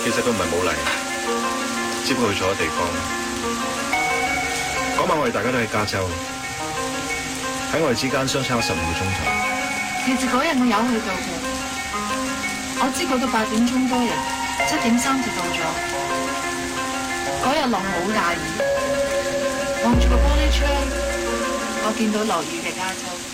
其實佢唔係冇嚟，只不過去錯咗地方。嗰晚我哋大家都喺加州，喺我哋之間相差15個鐘頭。 其實嗰日我有去到嘅，我知嗰度8點鐘多人，7點3就到咗。嗰日落好大雨，望住個玻璃窗，我見到落雨嘅加州。